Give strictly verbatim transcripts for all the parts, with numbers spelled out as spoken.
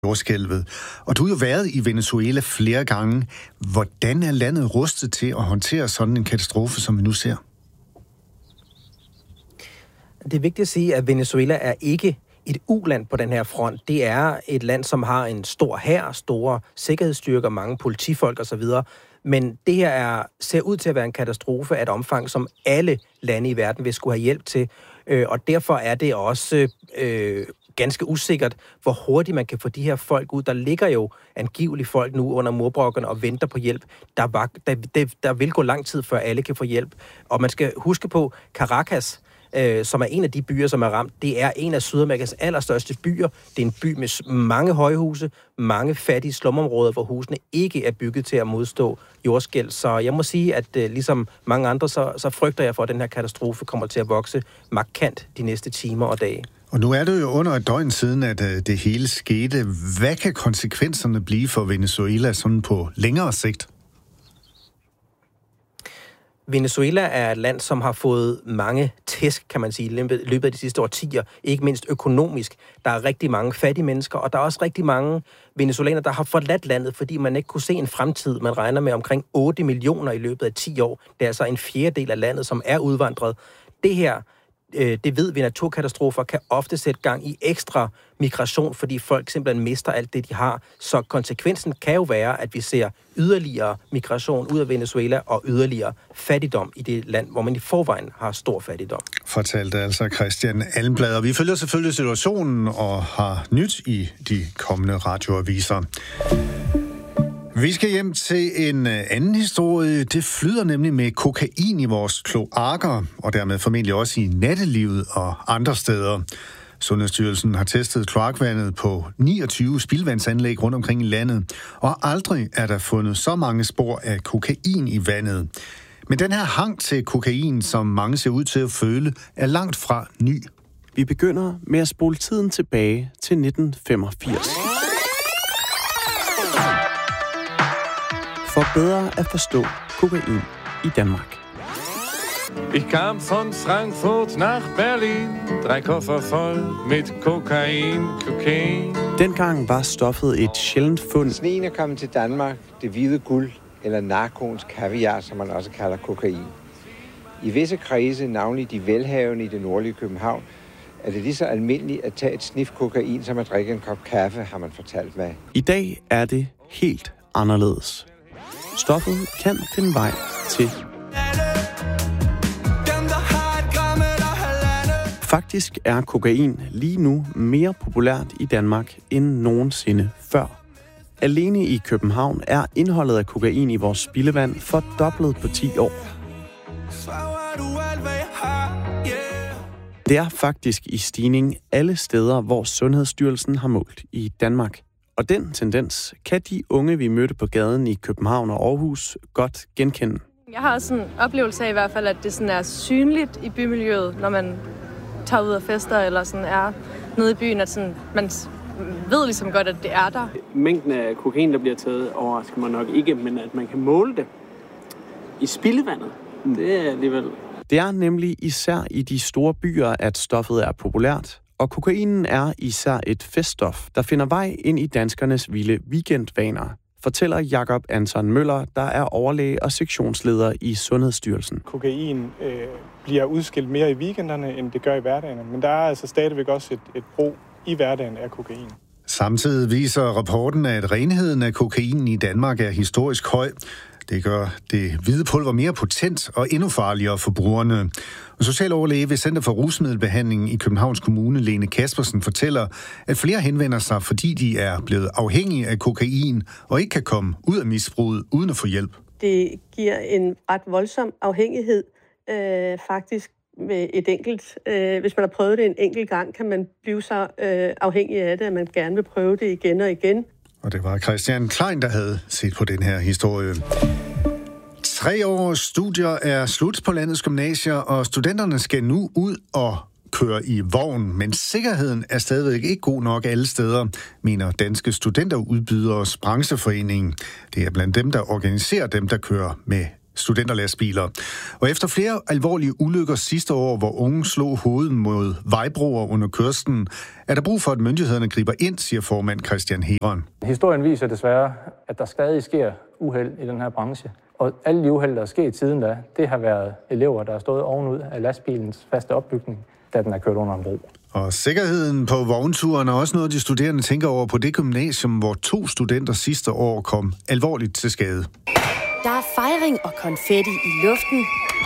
jordskælvet. Og du har jo været i Venezuela flere gange. Hvordan er landet rustet til at håndtere sådan en katastrofe, som vi nu ser? Det er vigtigt at sige, at Venezuela er ikke et uland på den her front. Det er et land, som har en stor hær, store sikkerhedsstyrker, mange politifolk osv. Men det her er, ser ud til at være en katastrofe af et omfang, som alle lande i verden vil skulle have hjælp til. Og derfor er det også øh, ganske usikkert, hvor hurtigt man kan få de her folk ud. Der ligger jo angiveligt folk nu under murbrokkerne og venter på hjælp. Der, var, der, der, der vil gå lang tid, før alle kan få hjælp. Og man skal huske på Caracas, øh, som er en af de byer, som er ramt. Det er en af Sydamerikas allerstørste byer. Det er en by med mange højhuse, mange fattige slumområder, hvor husene ikke er bygget til at modstå jordskælv. Så jeg må sige, at øh, ligesom mange andre, så, så frygter jeg for, at den her katastrofe kommer til at vokse markant de næste timer og dage. Og nu er det jo under et døgn siden, at øh, det hele skete. Hvad kan konsekvenserne blive for Venezuela sådan på længere sigt? Venezuela er et land, som har fået mange tæsk, kan man sige, i løbet af de sidste årtier, ikke mindst økonomisk. Der er rigtig mange fattige mennesker, og der er også rigtig mange venezuelanere, der har forladt landet, fordi man ikke kunne se en fremtid. Man regner med omkring otte millioner i løbet af ti år. Det er altså en fjerdedel af landet, som er udvandret. Det her, det ved vi, naturkatastrofer kan ofte sætte gang i ekstra migration, fordi folk simpelthen mister alt det, de har. Så konsekvensen kan jo være, at vi ser yderligere migration ud af Venezuela og yderligere fattigdom i det land, hvor man i forvejen har stor fattigdom. Fortalte altså Christian Almblad. Og vi følger selvfølgelig situationen og har nyt i de kommende radioaviser. Vi skal hjem til en anden historie. Det flyder nemlig med kokain i vores kloakker, og dermed formentlig også i nattelivet og andre steder. Sundhedsstyrelsen har testet kloakvandet på niogtyve spildevandsanlæg rundt omkring i landet, og aldrig er der fundet så mange spor af kokain i vandet. Men den her hang til kokain, som mange ser ud til at føle, er langt fra ny. Vi begynder med at spole tiden tilbage til nitten femogfirs. For bedre at forstå kokain i Danmark. Ich kam von Frankfurt nach Berlin, drei Koffer voll mit Kokain, Kokain. Dengang var stoffet et sjældent fund. Sneen er kommet til Danmark, det hvide guld, eller narkons kaviar, som man også kalder kokain. I visse kredse, navnlig de velhavende i det nordlige København, er det lige så almindeligt at tage et snif kokain, som at drikke en kop kaffe, har man fortalt mig. I dag er det helt anderledes. Stoffet kan finde vej til. Faktisk er kokain lige nu mere populært i Danmark end nogensinde før. Alene i København er indholdet af kokain i vores spildevand fordoblet på ti år. Det er faktisk i stigning alle steder, hvor Sundhedsstyrelsen har målt i Danmark. Og den tendens kan de unge, vi mødte på gaden i København og Aarhus, godt genkende. Jeg har også en oplevelse af i hvert fald, at det sådan er synligt i bymiljøet, når man tager ud af fester eller sådan er nede i byen, at sådan, man ved ligesom godt, at det er der. Mængden af kokain, der bliver taget, overrasker mig nok ikke, men at man kan måle det i spildevandet, mm. det er alligevel... Det er nemlig især i de store byer, at stoffet er populært, og kokainen er især et feststof, der finder vej ind i danskernes vilde weekendvaner, fortæller Jakob Anton Møller, der er overlæge og sektionsleder i Sundhedsstyrelsen. Kokain øh, bliver udskilt mere i weekenderne, end det gør i hverdagen, men der er altså stadigvæk også et, et brug i hverdagen af kokain. Samtidig viser rapporten, at renheden af kokain i Danmark er historisk høj. Det gør det hvide pulver mere potent og endnu farligere for brugerne. Og socialoverlæge ved Center for Rusmiddelbehandling i Københavns Kommune, Lene Kaspersen, fortæller, at flere henvender sig, fordi de er blevet afhængige af kokain og ikke kan komme ud af misbruget afhængighed uden at få hjælp? Det giver en ret voldsom afhængighed, øh, faktisk med et enkelt. Øh, hvis man har prøvet det en enkelt gang, kan man blive så øh, afhængig af det, at man gerne vil prøve det igen og igen. Og det var Christian Klein, der havde set på den her historie. Tre års studier er slut på landets gymnasier, og studenterne skal nu ud og køre i vogn, men sikkerheden er stadigvæk ikke god nok alle steder, mener Danske Studenterudbyderes brancheforening. Det er blandt dem, der organiserer dem, der kører med studenterlastbiler. Og efter flere alvorlige ulykker sidste år, hvor unge slog hovedet mod vejbroer under kørslen, er der brug for, at myndighederne griber ind, siger formand Christian Heveren. Historien viser desværre, at der stadig sker uheld i den her branche. Og alle de uheld, der er sket siden da, det har været elever, der er stået ovenud af lastbilens faste opbygning, da den er kørt under en bro. Og sikkerheden på vognturen er også noget, de studerende tænker over på det gymnasium, hvor to studenter sidste år kom alvorligt til skade. Der er fejring og konfetti i luften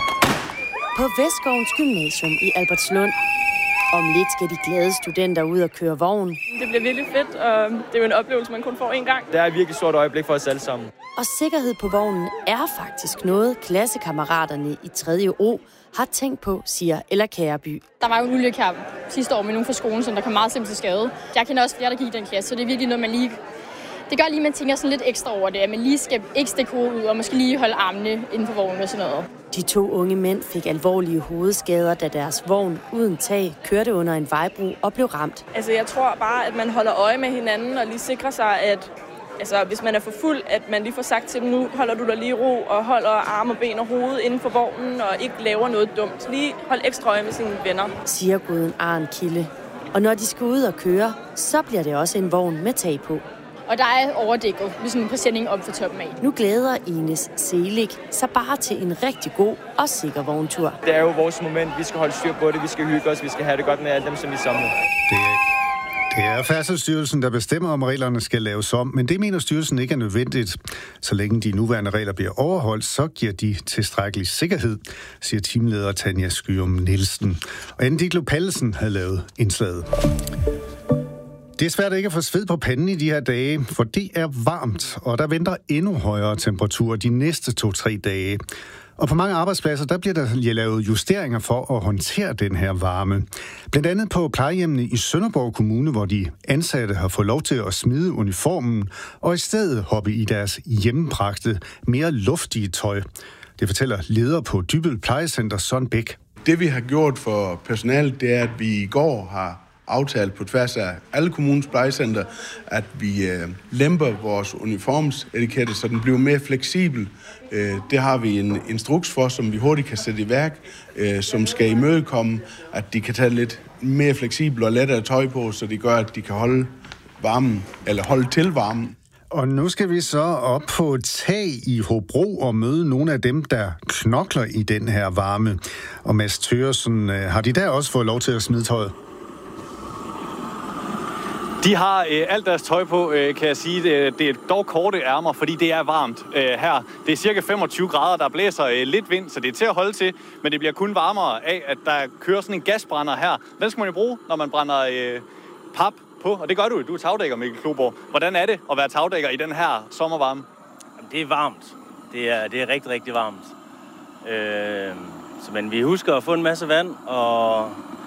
på Vestskovens Gymnasium i Albertslund. Om lidt skal de glade studenter ud og køre vogn. Det bliver virkelig fedt, og det er jo en oplevelse, man kun får én gang. Det er et virkelig stort øjeblik for os alle sammen. Og sikkerhed på vognen er faktisk noget, klassekammeraterne i tredje O har tænkt på, siger Ella Kæreby. Der var jo en ulykke her sidste år med nogen fra skolen, som der kom meget slemt til skade. Jeg kender også flere, der gik i den klasse, så det er virkelig noget, man lige... Det gør lige, at man tænker sådan lidt ekstra over det, at man lige skal ikke stikke hovedet ud, og måske lige holde armene inden for vognen og sådan noget. De to unge mænd fik alvorlige hovedskader, da deres vogn uden tag kørte under en vejbro og blev ramt. Altså, jeg tror bare, at man holder øje med hinanden og lige sikrer sig, at altså, hvis man er for fuld, at man lige får sagt til dem, nu holder du dig lige i ro og holder arme og ben og hoved inden for vognen og ikke laver noget dumt. Lige hold ekstra øje med sine venner, siger Guden Arne Kilde. Og når de skal ud og køre, så bliver det også en vogn med tag på. Og der er overdækket med sådan en præsending op for toppen af. Nu glæder Ines Selig sig bare til en rigtig god og sikker vogntur. Det er jo vores moment. Vi skal holde styr på det, vi skal hygge os, vi skal have det godt med alle dem, som vi samler. Det er, det er Færdselsstyrelsen, der bestemmer, om reglerne skal laves om, men det mener styrelsen ikke er nødvendigt. Så længe de nuværende regler bliver overholdt, så giver de tilstrækkelig sikkerhed, siger teamleder Tanja Skyum Nielsen. Og Andy Glopallesen havde lavet indslaget. Det er svært ikke at få sved på panden i de her dage, for det er varmt, og der venter endnu højere temperaturer de næste to-tre dage. Og på mange arbejdspladser, der bliver der lavet justeringer for at håndtere den her varme. Blandt andet på plejehjemmene i Sønderborg Kommune, hvor de ansatte har fået lov til at smide uniformen, og i stedet hoppe i deres hjemmebragte, mere luftige tøj. Det fortæller leder på Dybbøl Plejecenter, Søren Bæk. Det vi har gjort for personalet, det er, at vi i går har aftalt på tværs af alle kommunens plejecenter, at vi øh, lemper vores uniformsetikette, så den bliver mere fleksibel. Øh, det har vi en instruks for, som vi hurtigt kan sætte i værk, øh, som skal imødekomme, at de kan tage lidt mere fleksibel og lettere tøj på, så det gør, at de kan holde varmen, eller holde til varmen. Og nu skal vi så op på et tag i Hobro og møde nogle af dem, der knokler i den her varme. Og Mads Thøresen, har de der også fået lov til at smide tøjet? De har øh, alt deres tøj på, øh, kan jeg sige. Det, det er dog korte ærmer, fordi det er varmt øh, her. Det er cirka femogtyve grader, der blæser øh, lidt vind, så det er til at holde til. Men det bliver kun varmere af, at der kører sådan en gasbrænder her. Den skal man jo bruge, når man brænder øh, pap på. Og det gør du. Du er tagdækker, Mikkel Kloborg. Hvordan er det at være tagdækker i den her sommervarme? Jamen, det er varmt. Det er, det er rigtig, rigtig varmt. Øh, så, men vi husker at få en masse vand og...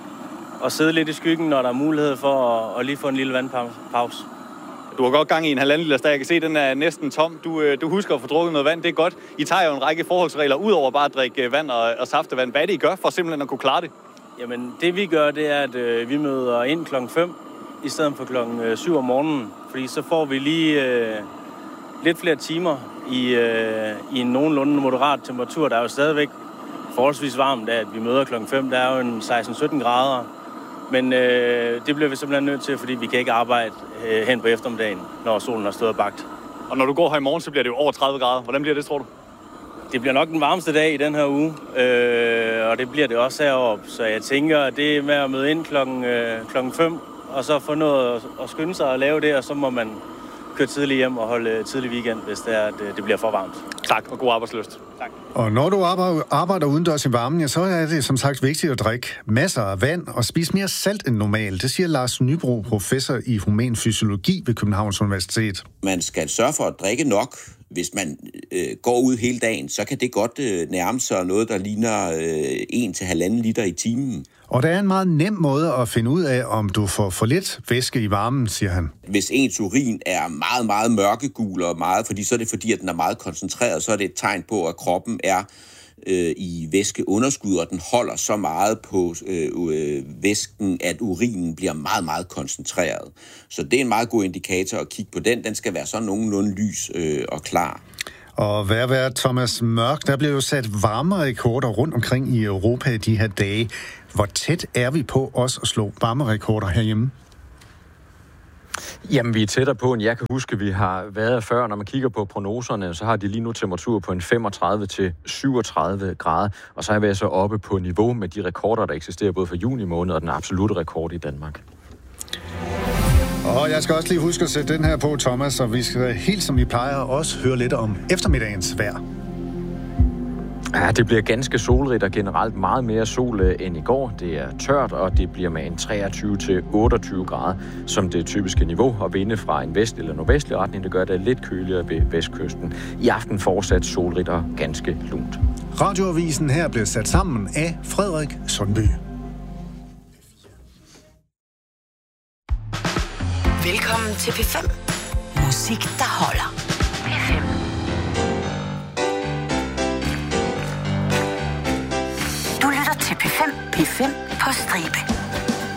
og sidde lidt i skyggen, når der er mulighed for at, at lige få en lille vandpause. Du har godt gang i en halvanden liter, der jeg kan se, den er næsten tom. Du, du husker at få drukket noget vand, det er godt. I tager jo en række forholdsregler, ud over bare at drikke vand og, og saftevand. Hvad er det, I gør for simpelthen at kunne klare det? Jamen, det vi gør, det er, at øh, vi møder ind klokken fem, i stedet for klokken syv om morgenen. Fordi så får vi lige øh, lidt flere timer i, øh, i en nogenlunde moderat temperatur. Der er jo stadigvæk forholdsvis varmt, at vi møder klokken fem. Der er jo en seksten sytten grader. Men øh, det bliver vi simpelthen nødt til, fordi vi kan ikke arbejde øh, hen på eftermiddagen, når solen har stået og bagt. Og når du går her i morgen, så bliver det jo over tredive grader. Hvordan bliver det, tror du? Det bliver nok den varmeste dag i den her uge, øh, og det bliver det også heroppe. Så jeg tænker, at det er med at møde ind klokken, øh, klokken fem, og så få noget at, at skynde sig og lave det, og så må man køre tidligt hjem og holde tidlig weekend, hvis det, er, at det bliver for varmt. Tak, og god arbejdslyst. Tak. Og når du arbejder, arbejder udendørs i varmen, ja, så er det som sagt vigtigt at drikke masser af vand og spise mere salt end normalt. Det siger Lars Nybro, professor i human fysiologi ved Københavns Universitet. Man skal sørge for at drikke nok. Hvis man øh, går ud hele dagen, så kan det godt øh, nærme sig noget, der ligner øh, en til halvanden liter i timen. Og der er en meget nem måde at finde ud af, om du får for lidt væske i varmen, siger han. Hvis ens urin er meget, meget mørkegul og meget, fordi så er det fordi, at den er meget koncentreret, så er det et tegn på, at kroppen er øh, i væskeunderskud, og den holder så meget på øh, øh, væsken, at urinen bliver meget, meget koncentreret. Så det er en meget god indikator at kigge på den. Den skal være så nogenlunde lys øh, og klar. Og hvad er Thomas Mørk? Der bliver jo sat varmerekorder rundt omkring i Europa de her dage. Hvor tæt er vi på os at slå varmerekorder herhjemme? Jamen, vi er tættere på, end jeg kan huske, vi har været før. Når man kigger på prognoserne, så har de lige nu temperatur på en femogtredive til syvogtredive grader. Og så er vi så oppe på niveau med de rekorder, der eksisterer både for juni måned og den absolutte rekord i Danmark. Og jeg skal også lige huske at sætte den her på, Thomas, og vi skal helt som vi plejer også høre lidt om eftermiddagens vejr. Ja, det bliver ganske solrigt og generelt meget mere sol end i går. Det er tørt, og det bliver med en treogtyve til otteogtyve grader som det typiske niveau. Og vinde fra en vest- eller nordvestlig retning, det gør det lidt køligere ved vestkysten. I aften fortsat solrigt og ganske lunt. Radioavisen her bliver sat sammen af Frederik Sundby. Velkommen til P fem. Musik, der holder. P fem. Du lytter til P fem. P fem på stribe.